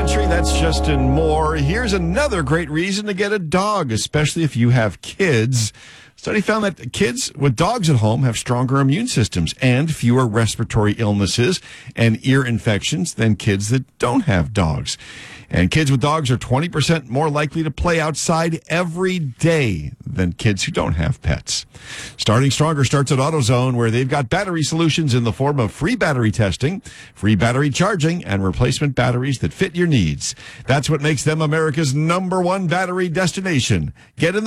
country. That's Justin Moore. Here's another great reason to get a dog, especially if you have kids. Study found that kids with dogs at home have stronger immune systems and fewer respiratory illnesses and ear infections than kids that don't have dogs. And kids with dogs are 20% more likely to play outside every day than kids who don't have pets. Starting Stronger starts at AutoZone, where they've got battery solutions in the form of free battery testing, free battery charging, and replacement batteries that fit your needs. That's what makes them America's #1 battery destination. Get in the